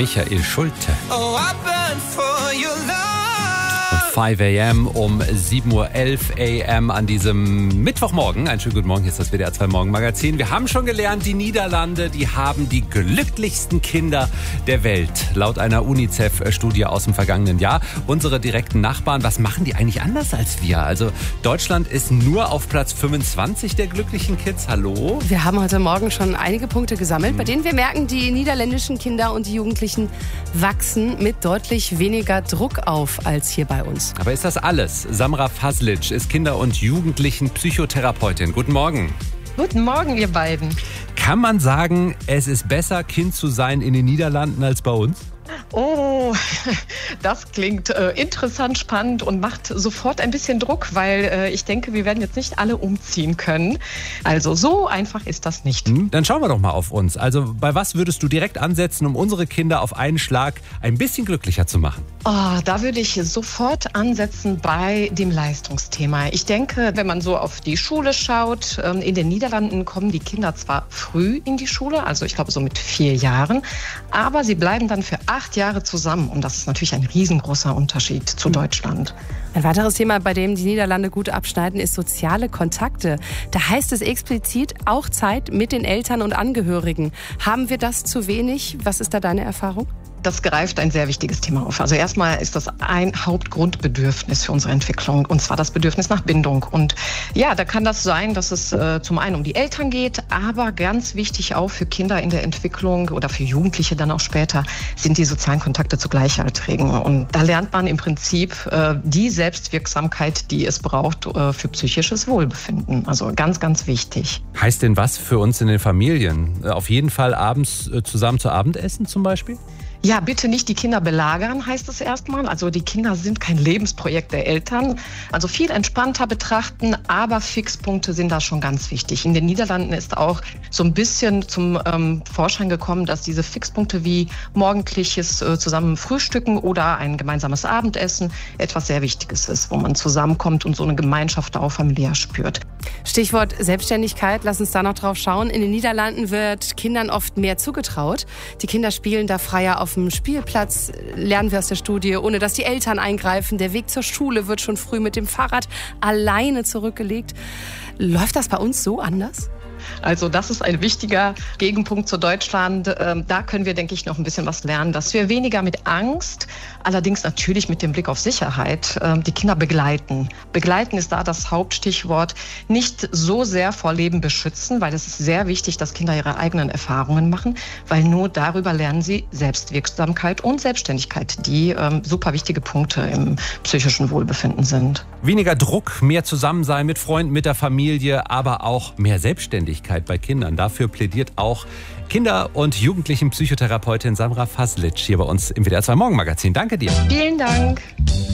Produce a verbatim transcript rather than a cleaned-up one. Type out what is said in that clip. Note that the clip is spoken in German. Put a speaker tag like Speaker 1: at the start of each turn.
Speaker 1: Michael Schulte.
Speaker 2: Oh, I burn for your love.
Speaker 1: Und fünf a m um sieben Uhr elf a m an diesem Mittwochmorgen. Einen schönen guten Morgen, hier ist das W D R zwei Morgenmagazin. Wir haben schon gelernt, die Niederlande, die haben die glücklichsten Kinder der Welt. Laut einer UNICEF-Studie aus dem vergangenen Jahr. Unsere direkten Nachbarn, was machen die eigentlich anders als wir? Also Deutschland ist nur auf Platz fünfundzwanzig der glücklichen Kids. Hallo?
Speaker 3: Wir haben heute Morgen schon einige Punkte gesammelt, bei denen wir merken, die niederländischen Kinder und die Jugendlichen wachsen mit deutlich weniger Druck auf als hier bei uns.
Speaker 1: Aber ist das alles? Samra Faslic ist Kinder- und Jugendlichen-Psychotherapeutin. Guten Morgen.
Speaker 4: Guten Morgen, ihr beiden.
Speaker 1: Kann man sagen, es ist besser, Kind zu sein in den Niederlanden als bei uns?
Speaker 4: Oh, das klingt äh, interessant, spannend und macht sofort ein bisschen Druck, weil äh, ich denke, wir werden jetzt nicht alle umziehen können. Also so einfach ist das nicht.
Speaker 1: Hm, dann schauen wir doch mal auf uns. Also bei was würdest du direkt ansetzen, um unsere Kinder auf einen Schlag ein bisschen glücklicher zu machen?
Speaker 4: Oh, da würde ich sofort ansetzen bei dem Leistungsthema. Ich denke, wenn man so auf die Schule schaut, ähm, in den Niederlanden kommen die Kinder zwar früh in die Schule, also ich glaube so mit vier Jahren, aber sie bleiben dann für acht Jahre zusammen. Und das ist natürlich ein riesengroßer Unterschied zu Deutschland.
Speaker 3: Ein weiteres Thema, bei dem die Niederlande gut abschneiden, ist soziale Kontakte. Da heißt es explizit auch Zeit mit den Eltern und Angehörigen. Haben wir das zu wenig? Was ist da deine Erfahrung?
Speaker 4: Das greift ein sehr wichtiges Thema auf. Also erstmal ist das ein Hauptgrundbedürfnis für unsere Entwicklung, und zwar das Bedürfnis nach Bindung. Und ja, da kann das sein, dass es äh, zum einen um die Eltern geht, aber ganz wichtig auch für Kinder in der Entwicklung oder für Jugendliche dann auch später sind die sozialen Kontakte zu Gleichaltrigen. Und da lernt man im Prinzip äh, die Selbstwirksamkeit, die es braucht äh, für psychisches Wohlbefinden. Also ganz, ganz wichtig.
Speaker 1: Heißt denn was für uns in den Familien? Auf jeden Fall abends äh, zusammen zu Abendessen zum Beispiel?
Speaker 4: Ja, bitte nicht die Kinder belagern, heißt es erstmal. Also die Kinder sind kein Lebensprojekt der Eltern. Also viel entspannter betrachten, aber Fixpunkte sind da schon ganz wichtig. In den Niederlanden ist auch so ein bisschen zum ähm, Vorschein gekommen, dass diese Fixpunkte wie morgendliches äh, zusammen Frühstücken oder ein gemeinsames Abendessen etwas sehr Wichtiges ist, wo man zusammenkommt und so eine Gemeinschaft auch familiär spürt.
Speaker 3: Stichwort Selbstständigkeit, lass uns da noch drauf schauen. In den Niederlanden wird Kindern oft mehr zugetraut. Die Kinder spielen da freier auf dem Spielplatz, lernen wir aus der Studie, ohne dass die Eltern eingreifen. Der Weg zur Schule wird schon früh mit dem Fahrrad alleine zurückgelegt. Läuft das bei uns so anders?
Speaker 4: Also das ist ein wichtiger Gegenpunkt zu Deutschland. Ähm, da können wir, denke ich, noch ein bisschen was lernen, dass wir weniger mit Angst, allerdings natürlich mit dem Blick auf Sicherheit, ähm, die Kinder begleiten. Begleiten ist da das Hauptstichwort. Nicht so sehr vor Leben beschützen, weil es ist sehr wichtig, dass Kinder ihre eigenen Erfahrungen machen, weil nur darüber lernen sie Selbstwirksamkeit und Selbstständigkeit, die ähm, super wichtige Punkte im psychischen Wohlbefinden sind.
Speaker 1: Weniger Druck, mehr Zusammensein mit Freunden, mit der Familie, aber auch mehr Selbstständigkeit bei Kindern. Dafür plädiert auch Kinder- und Jugendlichen-Psychotherapeutin Samra Faslic hier bei uns im W D R zwei Morgenmagazin. Danke dir.
Speaker 4: Vielen Dank.